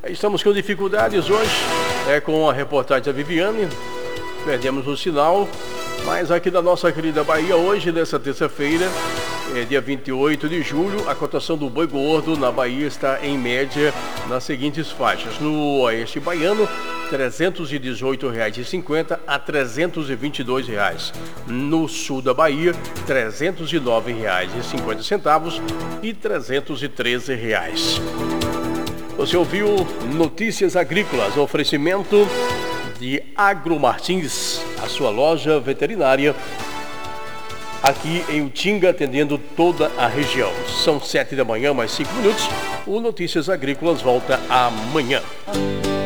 Estamos com dificuldades hoje, com a reportagem da Viviane, perdemos o sinal, mas aqui da nossa querida Bahia, hoje, nessa terça-feira, dia 28 de julho, a cotação do boi gordo na Bahia está em média nas seguintes faixas. No oeste baiano, R$ 318,50 a R$ 322. No sul da Bahia, R$ 309,50 e R$ 313. Você ouviu Notícias Agrícolas, oferecimento de Agromartins, a sua loja veterinária, aqui em Utinga, atendendo toda a região. São 7 da manhã, mais 5 minutos. O Notícias Agrícolas volta amanhã.